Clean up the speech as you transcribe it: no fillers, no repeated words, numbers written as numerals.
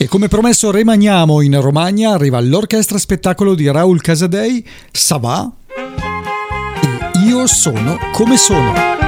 E come promesso rimaniamo in Romagna, arriva l'orchestra spettacolo di Raul Casadei, Ça va? E io sono come sono.